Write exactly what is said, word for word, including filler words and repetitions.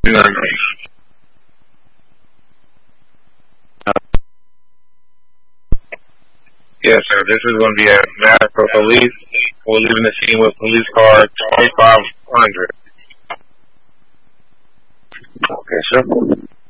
Yes, sir. This is going to be a matter for police. We're leaving the scene with police car twenty-five hundred. Okay, sir.